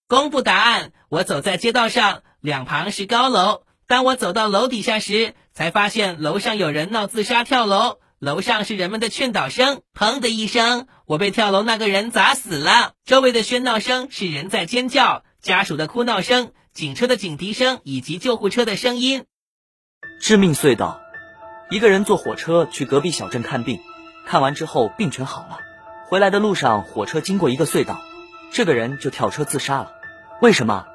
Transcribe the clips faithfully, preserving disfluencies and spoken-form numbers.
公布答案，我走在街道上，两旁是高楼。当我走到楼底下时，才发现楼上有人闹自杀跳楼，楼上是人们的劝导声。砰的一声，我被跳楼那个人砸死了。周围的喧闹声是人在尖叫，家属的哭闹声，警车的警笛声以及救护车的声音。 致命隧道。一个人坐火车去隔壁小镇看病，看完之后病全好了，回来的路上火车经过一个隧道，这个人就跳车自杀了。为什么？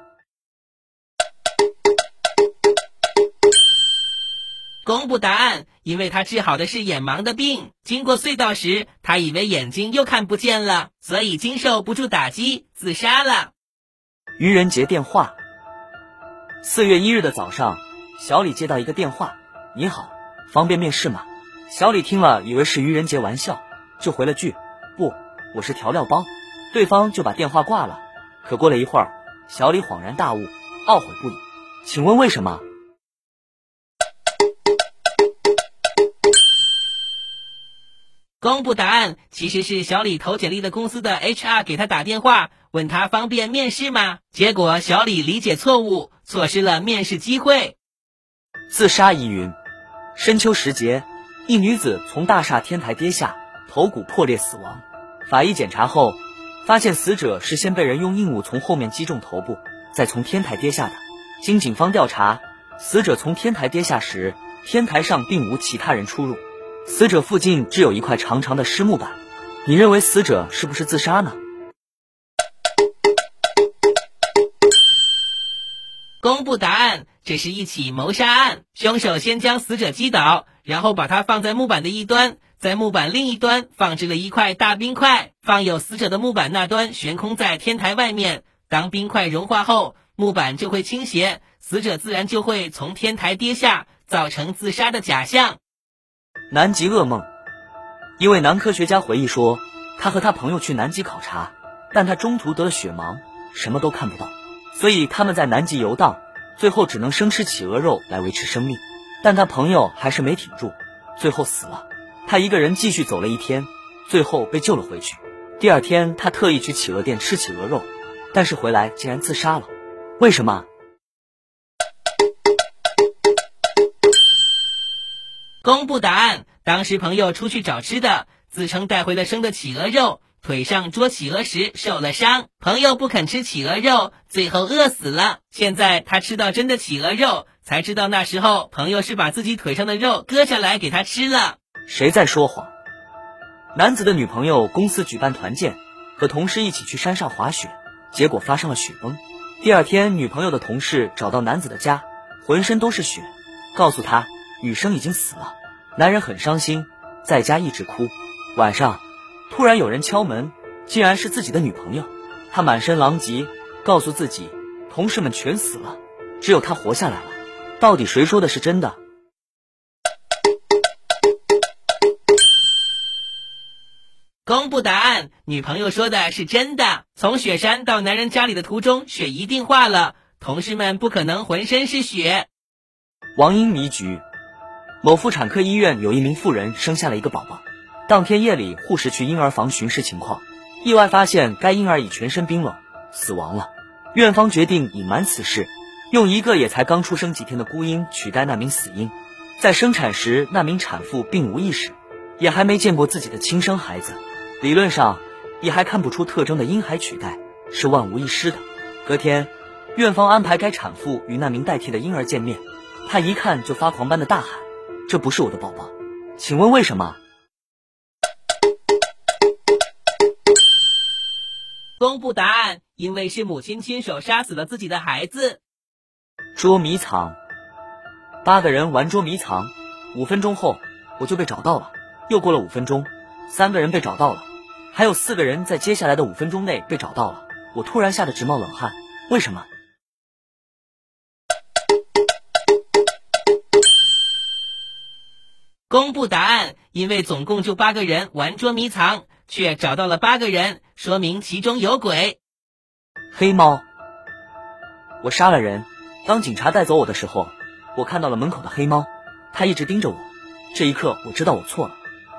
公布答案，因为他治好的是眼盲的病，经过隧道时，他以为眼睛又看不见了，所以经受不住打击，自杀了。 愚人节电话。四月一日的早上，小李接到一个电话，你好，方便面试吗？小李听了以为是愚人节玩笑，就回了句，不，我是调料包。对方就把电话挂了。可过了一会儿，小李恍然大悟，懊悔不已。请问为什么？ 公布答案，其实是小李投简历的公司的 H R 给他打电话，问他方便面试吗？结果小李理解错误，错失了面试机会。 自杀疑云。深秋时节，一女子从大厦天台跌下，头骨破裂死亡。法医检查后发现，死者是先被人用硬物从后面击中头部，再从天台跌下的。经警方调查，死者从天台跌下时，天台上并无其他人出入，死者附近只有一块长长的湿木板。你认为死者是不是自杀呢？ 公布答案，这是一起谋杀案。凶手先将死者击倒，然后把他放在木板的一端，在木板另一端放置了一块大冰块，放有死者的木板那端悬空在天台外面。当冰块融化后，木板就会倾斜，死者自然就会从天台跌下，造成自杀的假象。 南极噩梦。一位男科学家回忆说，他和他朋友去南极考察，但他中途得了血盲，什么都看不到，所以他们在南极游荡，最后只能生吃企鹅肉来维持生命。但他朋友还是没挺住，最后死了。他一个人继续走了一天，最后被救了回去。第二天他特意去企鹅店吃企鹅肉，但是回来竟然自杀了。为什么？ 公布答案，当时朋友出去找吃的，自称带回了生的企鹅肉，腿上捉企鹅时受了伤，朋友不肯吃企鹅肉，最后饿死了。现在他吃到真的企鹅肉，才知道那时候朋友是把自己腿上的肉割下来给他吃了。 谁在说谎？男子的女朋友公司举办团建，和同事一起去山上滑雪，结果发生了雪崩。第二天，女朋友的同事找到男子的家，浑身都是血，告诉他女生已经死了。男人很伤心，在家一直哭。晚上突然有人敲门，竟然是自己的女朋友。他满身狼藉，告诉自己同事们全死了，只有他活下来了。到底谁说的是真的？ 公布答案，女朋友说的是真的。从雪山到男人家里的途中，雪一定化了，同事们不可能浑身是血。 王婴迷局。某妇产科医院有一名妇人生下了一个宝宝，当天夜里护士去婴儿房巡视情况，意外发现该婴儿已全身冰冷，死亡了。院方决定隐瞒此事，用一个也才刚出生几天的孤婴取代那名死婴。在生产时，那名产妇并无意识，也还没见过自己的亲生孩子，理论上也还看不出特征的婴孩取代是万无一失的。隔天，院方安排该产妇与那名代替的婴儿见面，她一看就发狂般的大喊，这不是我的宝宝。请问为什么？ 公布答案，因为是母亲亲手杀死了自己的孩子。 捉迷藏。八个人玩捉迷藏，五分钟后我就被找到了。又过了五分钟，三个人被找到了，还有四个人在接下来的五分钟内被找到了。我突然吓得直冒冷汗，为什么？ 公布答案，因为总共就八个人玩捉迷藏，却找到了八个人，说明其中有鬼。 黑猫。我杀了人，当警察带走我的时候，我看到了门口的黑猫，它一直盯着我。这一刻我知道我错了。